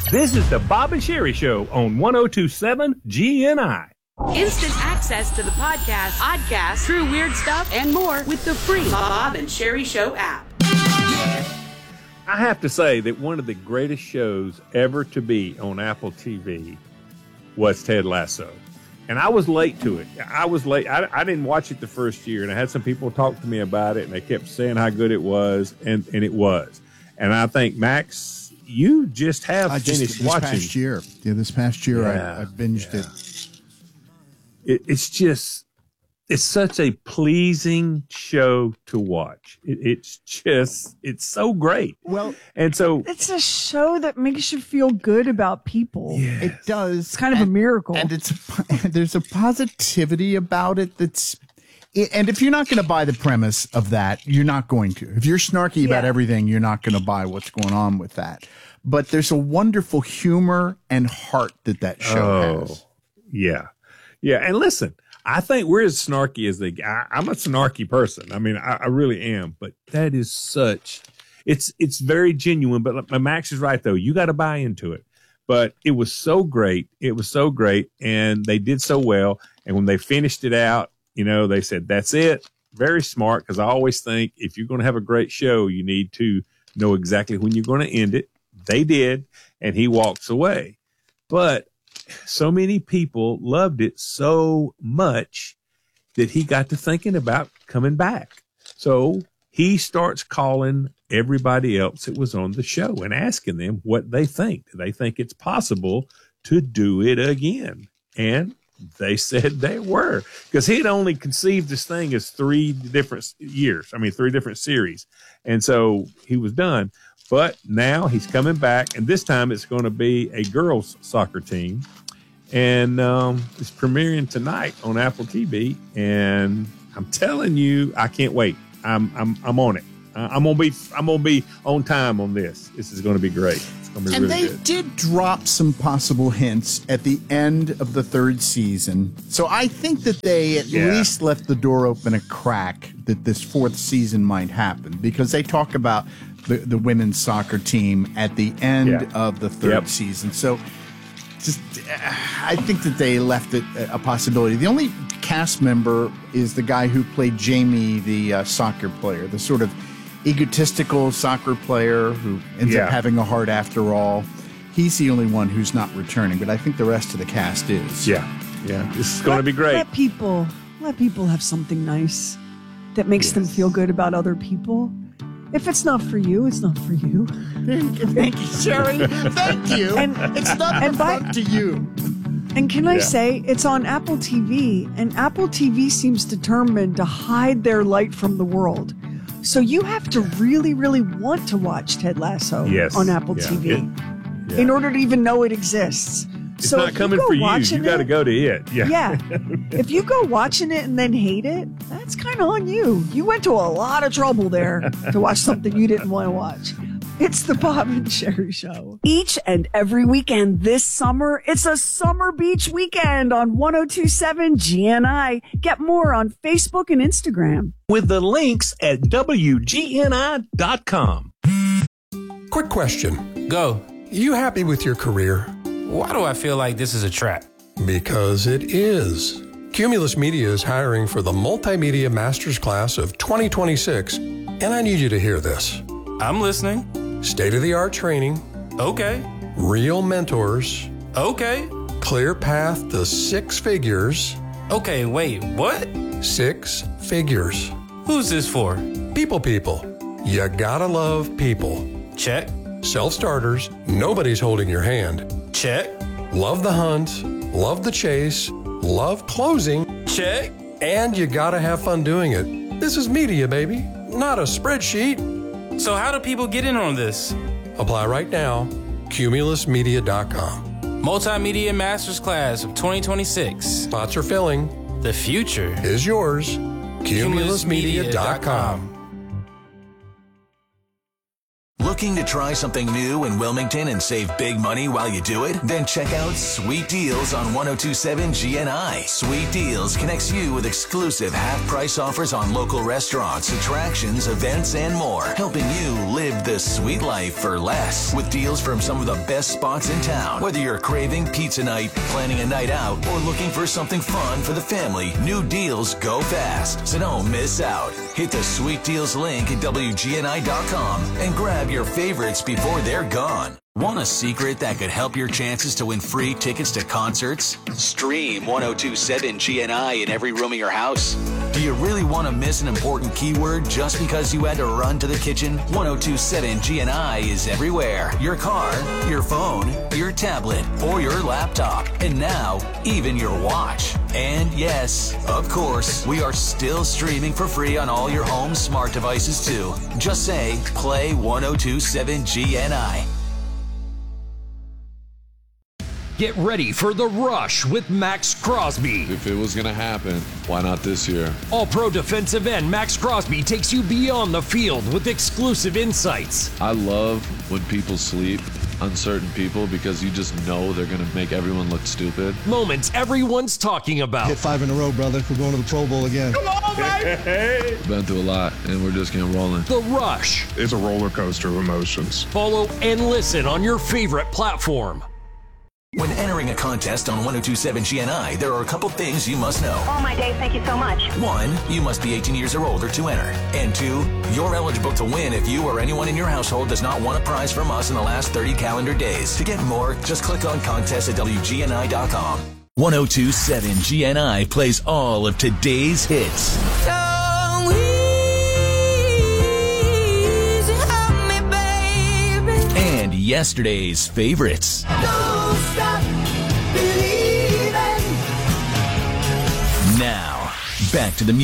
This is the Bob and Sherry Show on 102.7 GNI. Instant access to the podcast, true weird stuff, and more with the free Bob and Sherry Show app. I have to say that one of the greatest shows ever to be on Apple TV was Ted Lasso. And I was late to it. I didn't watch it the first year, and I had some people talk to me about it, and they kept saying how good it was, and it was. And I think, Max, you just have finished watching. This past year, I binged it. It's such a pleasing show to watch. It's so great. Well, and so it's a show that makes you feel good about people. Yes. It does. It's kind of a miracle. And there's a positivity about it and if you're not going to buy the premise of that, you're not going to. If you're snarky about everything, you're not going to buy what's going on with that. But there's a wonderful humor and heart that show has. Yeah. Yeah. And listen, I think we're as snarky as I'm a snarky person. I mean, I really am, but that is it's very genuine, but Max is right though. You got to buy into it, but it was so great. It was so great. And they did so well. And when they finished it out, they said, that's it. Very smart. Cause I always think if you're going to have a great show, you need to know exactly when you're going to end it. They did. And he walks away, but so many people loved it so much that he got to thinking about coming back. So he starts calling everybody else that was on the show and asking them what they think. Do they think it's possible to do it again? And they said they were, because he had only conceived this thing as 3 different series. And so he was done. But now he's coming back, and this time it's going to be a girls' soccer team. And it's premiering tonight on Apple TV, and I'm telling you, I can't wait. I'm on it. I'm gonna be on time on this. This is going to be great. It's going to be really good. And they did drop some possible hints at the end of the 3rd season, so I think that they at least left the door open a crack that this 4th season might happen, because they talk about the women's soccer team at the end of the 3rd season. So. I think that they left it a possibility. The only cast member is the guy who played Jamie, the soccer player, the sort of egotistical soccer player who ends up having a heart after all. He's the only one who's not returning, but I think the rest of the cast is. Yeah. This is going to be great. Let people have something nice that makes them feel good about other people. If it's not for you, it's not for you. Thank you, Sherry. Thank you. And it's not fun to you. And can I say, it's on Apple TV, and Apple TV seems determined to hide their light from the world. So you have to really, really want to watch Ted Lasso on Apple TV in order to even know it exists. It's not coming for you. You got to go to it. Yeah. If you go watching it and then hate it, that's kind of on you. You went to a lot of trouble there to watch something you didn't want to watch. It's the Bob and Sherry Show. Each and every weekend this summer, it's a summer beach weekend on 102.7 GNI. Get more on Facebook and Instagram. With the links at WGNI.com. Quick question. Go. You happy with your career? Why do I feel like this is a trap? Because it is. Cumulus Media is hiring for the Multimedia Masters Class of 2026, and I need you to hear this. I'm listening. State-of-the-art training. Okay. Real mentors. Okay. Clear path to 6 figures. Okay, wait, what? 6 figures. Who's this for? People. You gotta love people. Check. Self-starters. Nobody's holding your hand. Check. Love the hunt. Love the chase. Love closing. Check. And you gotta have fun doing it. This is media, baby, not a spreadsheet. So how do people get in on this? Apply right now. Cumulusmedia.com. Multimedia Masters Class of 2026. Spots are filling. The future is yours. Cumulusmedia.com. Looking to try something new in Wilmington and save big money while you do it? Then check out Sweet Deals on 102.7 GNI. Sweet Deals connects you with exclusive half-price offers on local restaurants, attractions, events, and more, helping you live the sweet life for less. With deals from some of the best spots in town. Whether you're craving pizza night, planning a night out, or looking for something fun for the family, new deals go fast. So don't miss out. Hit the Sweet Deals link at WGNI.com and grab your favorites before they're gone. Want a secret that could help your chances to win free tickets to concerts? Stream 102.7 GNI in every room of your house. Do you really want to miss an important keyword just because you had to run to the kitchen? 102.7 GNI is everywhere. Your car, your phone, your tablet, or your laptop. And now, even your watch. And yes, of course, we are still streaming for free on all your home smart devices too. Just say, play 102.7 GNI. Get ready for The Rush with Max Crosby. If it was going to happen, why not this year? All-pro defensive end Max Crosby takes you beyond the field with exclusive insights. I love when people sleep on certain people because you just know they're going to make everyone look stupid. Moments everyone's talking about. Hit 5 in a row, brother. We're going to the Pro Bowl again. Come on, baby! We've been through a lot, and we're just getting rolling. The Rush. It's a roller coaster of emotions. Follow and listen on your favorite platform. When entering a contest on 102.7 GNI, there are a couple things you must know. Oh, my day, thank you so much. 1, you must be 18 years or older to enter. And 2, you're eligible to win if you or anyone in your household does not want a prize from us in the last 30 calendar days. To get more, just click on contest at WGNI.com. 102.7 GNI plays all of today's hits. And yesterday's favorites. Don't stop believing. Now, back to the music.